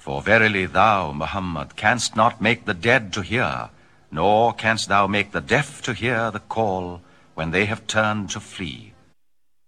For verily thou, Muhammad, canst not make the dead to hear, nor canst thou make the deaf to hear the call when they have turned to flee.